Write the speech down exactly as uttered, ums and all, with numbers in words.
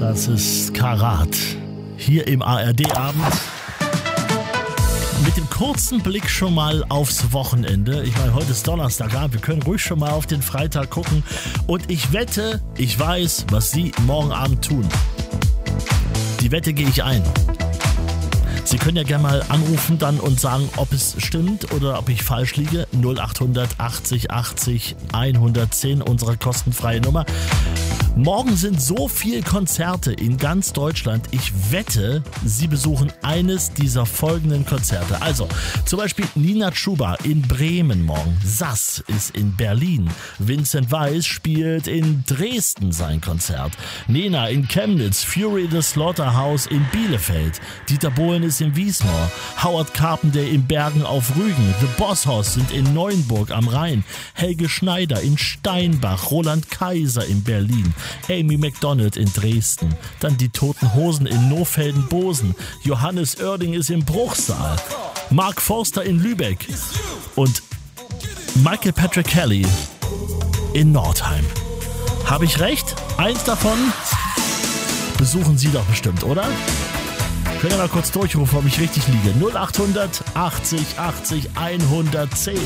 Das ist Karat. Hier im A R D-Abend. Mit dem kurzen Blick schon mal aufs Wochenende. Ich meine, heute ist Donnerstagabend. Wir können ruhig schon mal auf den Freitag gucken. Und ich wette, ich weiß, was Sie morgen Abend tun. Die Wette gehe ich ein. Sie können ja gerne mal anrufen dann und sagen, ob es stimmt oder ob ich falsch liege. null acht achtzig achtzig hundertzehn, unsere kostenfreie Nummer. Morgen sind so viele Konzerte in ganz Deutschland. Ich wette, Sie besuchen eines dieser folgenden Konzerte. Also zum Beispiel Nina Chuba in Bremen morgen. Sass ist in Berlin. Vincent Weiss spielt in Dresden sein Konzert. Nena in Chemnitz. Fury the Slaughterhouse in Bielefeld. Dieter Bohlen ist in Wiesmoor. Howard Carpenter in Bergen auf Rügen. The Boss Hoss sind in Neuenburg am Rhein. Helge Schneider in Steinbach. Roland Kaiser in Berlin. Amy MacDonald in Dresden. Dann die Toten Hosen in Nofelden-Bosen. Johannes Oerding ist im Bruchsal. Mark Forster in Lübeck. Und Michael Patrick Kelly in Nordheim. Habe ich recht? Eins davon besuchen Sie doch bestimmt, oder? Können wir mal kurz durchrufen, ob ich richtig liege. null acht achtzig achtzig hundertzehn.